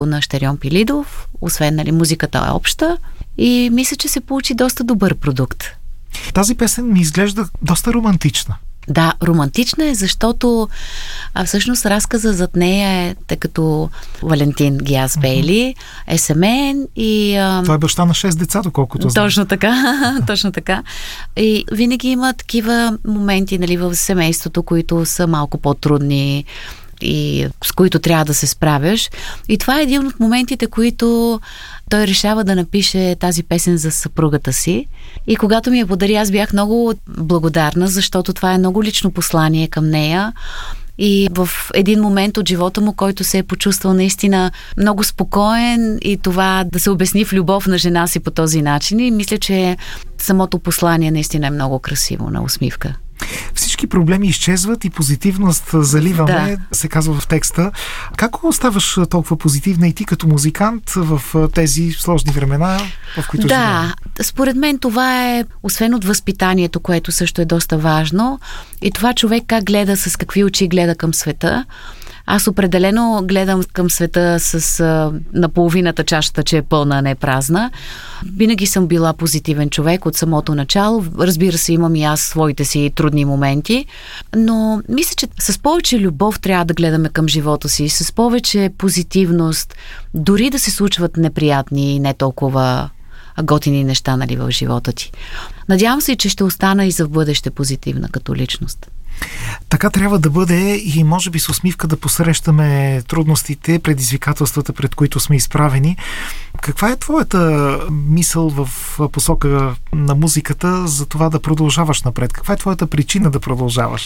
на Щерьон Пилидов, освен, нали, музиката е обща и мисля, че се получи доста добър продукт. Тази песен ми изглежда доста романтична. Да, романтична е, защото всъщност разказа зад нея е, тъй като Валентин Гиас Бейли е семейен и... Това е баща на 6 деца, доколкото знам. Точно така, точно така. И винаги има такива моменти, нали, в семейството, които са малко по-трудни и с които трябва да се справяш. И това е един от моментите, които той решава да напише тази песен за съпругата си. И когато ми я подари, аз бях много благодарна, защото това е много лично послание към нея. И в един момент от живота му, който се е почувствал наистина много спокоен и това да се обясни в любов на жена си по този начин. И мисля, че самото послание наистина е много красиво на усмивка. Всички проблеми изчезват и позитивност заливаме, се казва в текста. Как оставаш толкова позитивна и ти като музикант в тези сложни времена, в които живеем? Да, според мен това е, освен от възпитанието, което също е доста важно, и това човек как гледа, с какви очи гледа към света. Аз определено гледам към света с наполовината чашата, че е пълна, а не празна. Винаги съм била позитивен човек от самото начало. Разбира се, имам и аз своите си трудни моменти, но мисля, че с повече любов трябва да гледаме към живота си, с повече позитивност, дори да се случват неприятни и не толкова готини неща, нали, в живота ти. Надявам се, че ще остана и за в бъдеще позитивна като личност. Така трябва да бъде и може би с усмивка да посрещаме трудностите, предизвикателствата, пред които сме изправени. Каква е твоята мисъл в посока на музиката за това да продължаваш напред? Каква е твоята причина да продължаваш?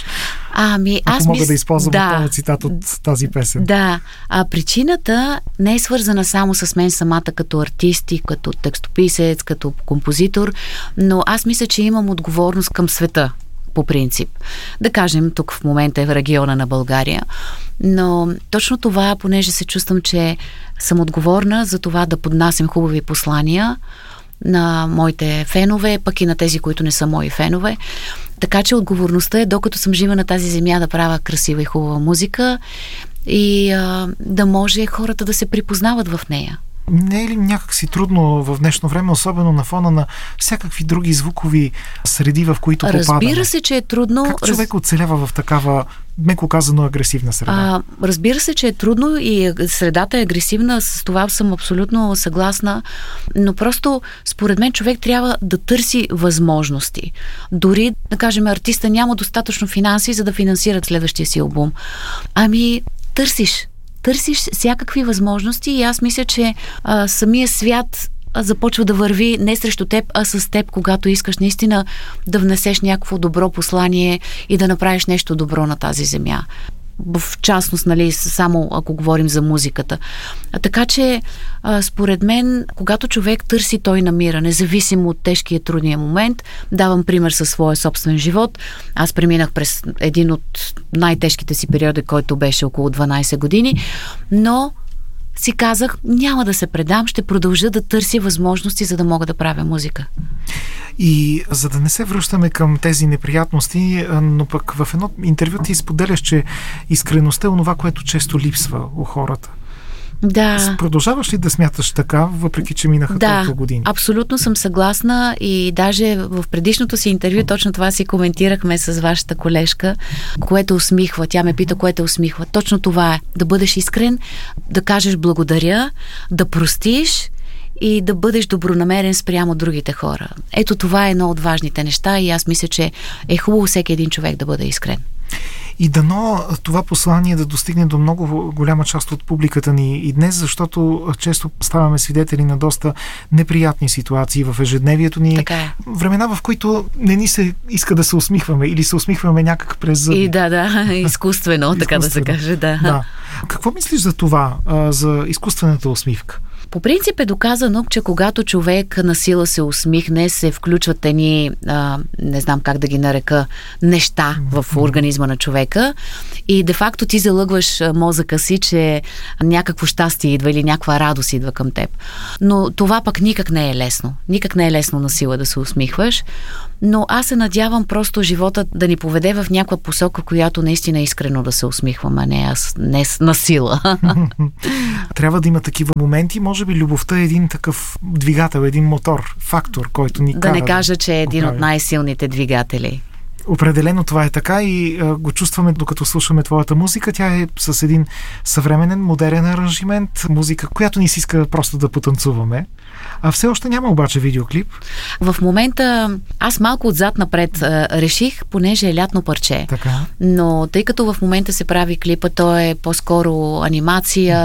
Ако мога да използвам този цитат от тази песен. Да, причината не е свързана само с мен самата като артист и като текстописец, като композитор, но аз мисля, че имам отговорност към света. По принцип. Да кажем, тук в момента е в региона на България, но точно това, понеже се чувствам, че съм отговорна за това да поднасям хубави послания на моите фенове, пък и на тези, които не са мои фенове. Така че отговорността е, докато съм жива на тази земя, да правя красива и хубава музика и да може хората да се припознават в нея. Не е ли някакси трудно в днешно време, особено на фона на всякакви други звукови среди, в които попадаме? Разбира се, че е трудно. Как човек оцелява в такава, меко казано, агресивна среда? Разбира се, че е трудно и средата е агресивна, с това съм абсолютно съгласна, но просто според мен човек трябва да търси възможности. Дори, да кажем, артиста няма достатъчно финанси, за да финансират следващия си албум. Търсиш всякакви възможности и аз мисля, че самия свят започва да върви не срещу теб, а с теб, когато искаш наистина да внесеш някакво добро послание и да направиш нещо добро на тази земя. В частност, нали, само ако говорим за музиката. Така че, според мен, когато човек търси, той намира, независимо от тежкия трудния момент. Давам пример със своя собствен живот. Аз преминах през един от най-тежките си периоди, който беше около 12 години, но си казах, няма да се предам, ще продължа да търся възможности, за да мога да правя музика. И за да не се връщаме към тези неприятности, но пък в едно интервю ти споделяш, че искреността е онова, което често липсва у хората. Да. Продължаваш ли да смяташ така, въпреки че минаха толкова години? Да, абсолютно съм съгласна и даже в предишното си интервю точно това си коментирахме с вашата колежка, което усмихва. Тя ме пита, което усмихва. Точно това е. Да бъдеш искрен, да кажеш благодаря, да простиш и да бъдеш добронамерен спрямо другите хора. Ето това е едно от важните неща и аз мисля, че е хубаво всеки един човек да бъде искрен. И дано това послание да достигне до много голяма част от публиката ни и днес, защото често ставаме свидетели на доста неприятни ситуации в ежедневието ни. Времена, в които не ни се иска да се усмихваме или се усмихваме някак през зъби. И изкуствено, така да се каже. Да. Какво мислиш за това, за изкуствената усмивка? По принцип е доказано, че когато човек насила се усмихне, се включват едни, не знам как да ги нарека, неща в организма на човека и де-факто ти залъгваш мозъка си, че някакво щастие идва или някаква радост идва към теб. Но това пък никак не е лесно. Никак не е лесно насила да се усмихваш. но аз се надявам просто живота да ни поведе в някаква посока, която наистина искрено да се усмихвам, а не на сила. Трябва да има такива моменти. Може би любовта е един такъв двигател, един мотор, фактор, който ни кара. Да не кажа, че е един от най-силните двигатели. Определено това е така и го чувстваме докато слушаме твоята музика. Тя е с един съвременен, модерен аранжимент, музика, която ни се иска просто да потанцуваме. А все още няма обаче видеоклип. В момента аз малко отзад напред реших, понеже е лятно парче. Така. Но тъй като в момента се прави клипа, то е по-скоро анимация.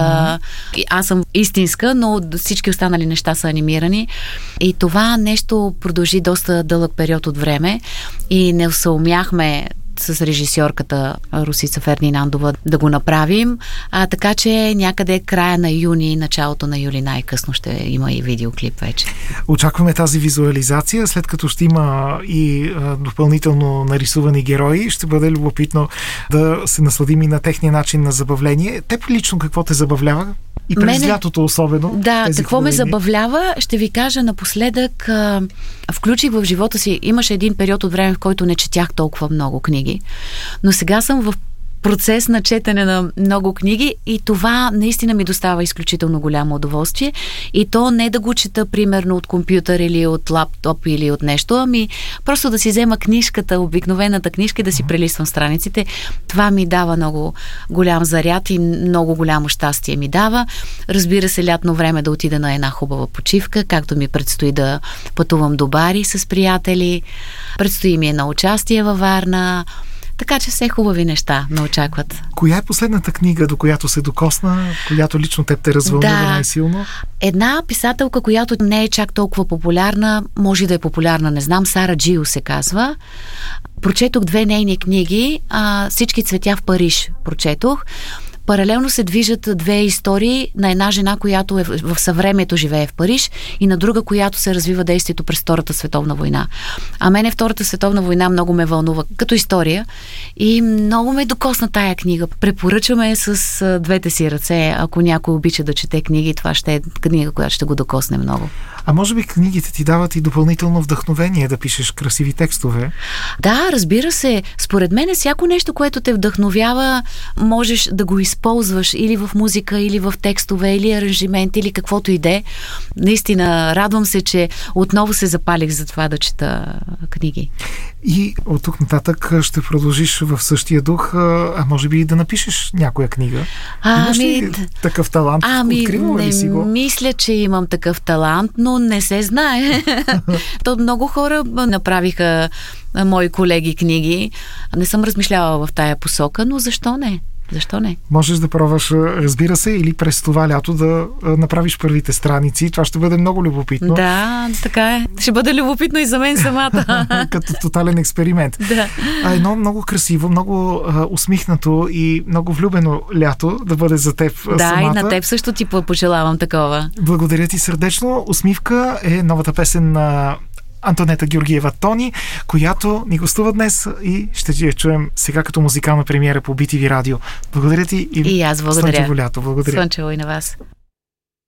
Аз съм истинска, но всички останали неща са анимирани. И това нещо продължи доста дълъг период от време и не съумяхме с режисьорката Русица Фердинандова да го направим. Така че някъде края на юни, началото на юли най-късно ще има и видеоклип вече. Очакваме тази визуализация, след като ще има и допълнително нарисувани герои. Ще бъде любопитно да се насладим и на техния начин на забавление. Теб лично какво те забавлява? И през лятото особено. Да, какво ме забавлява, ще ви кажа напоследък. Включих в живота си, имаше един период от време, в който не четях толкова много книги, но сега съм в процес на четене на много книги и това наистина ми достава изключително голямо удоволствие. И то не да го чета, примерно, от компютър или от лаптоп или от нещо, ами просто да си взема книжката, обикновената книжка и да си прелиствам страниците. Това ми дава много голям заряд и много голямо щастие ми дава. Разбира се, лятно време да отида на една хубава почивка, както ми предстои да пътувам до Бари с приятели. Предстои ми едно участие във Варна. Така че все хубави неща ме очакват. Коя е последната книга, до която се докосна, която лично теб те развълнува най-силно? Една писателка, която не е чак толкова популярна, може да е популярна, не знам, Сара Джио се казва. Прочетох 2 нейни книги, Всички цветя в Париж прочетох. Паралелно се движат 2 истории на една жена, която е в съвремието живее в Париж и на друга, която се развива действието през Втората световна война. А мене Втората световна война много ме вълнува като история и много ме докосна тая книга. Препоръчваме с двете си ръце, ако някой обича да чете книги, това ще е книга, която ще го докосне много. А може би книгите ти дават и допълнително вдъхновение да пишеш красиви текстове? Да, разбира се. Според мен всяко нещо, което те вдъхновява, можеш да го използваш или в музика, или в текстове, или аранжимент, или каквото и де. Наистина, радвам се, че отново се запалих за това да чета книги. И от тук нататък ще продължиш в същия дух, а може би и да напишеш някоя книга. Имаш ли такъв талант? Откривала ли си го? Мисля, че имам такъв талант, но не се знае. То много хора направиха, мои колеги, книги. Не съм размишлявала в тая посока, но защо не? Защо не? Можеш да пробваш, разбира се, или през това лято да направиш първите страници. Това ще бъде много любопитно. Да, така е. Ще бъде любопитно и за мен самата. Като тотален експеримент. Да. Едно много красиво, много усмихнато и много влюбено лято да бъде за теб самата. Да, и на теб също ти пожелавам такова. Благодаря ти сърдечно. Усмивка е новата песен на Антонета Георгиева Тони, която ни гостува днес и ще я чуем сега като музикална премиера по BTV Радио. Благодаря ти и аз благодаря. Слънчево лято. Благодаря. Слънчево и на вас.